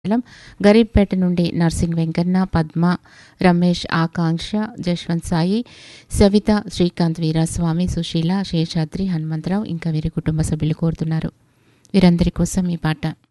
మండలం గరీబ్పేట నుండి నర్సింగ్ వెంకన్న, పద్మ, రమేష్, ఆకాంక్ష, జశ్వంత్ సాయి, సవిత, శ్రీకాంత్, వీరాస్వామి, సుశీల, శేషాద్రి, హనుమంతరావు ఇంకా వీరి కుటుంబ సభ్యులు కోరుతున్నారు. వీరందరి కోసం ఈ పాట.